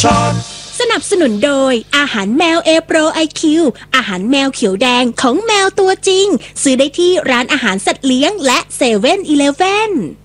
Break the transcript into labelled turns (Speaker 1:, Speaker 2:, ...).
Speaker 1: ช็อต
Speaker 2: สนับสนุนโดยอาหารแมว A Pro IQ อาหารแมวเขียวแดงของแมวตัวจริงซื้อได้ที่ร้านอาหารสัตว์เลี้ยงและ7-Eleven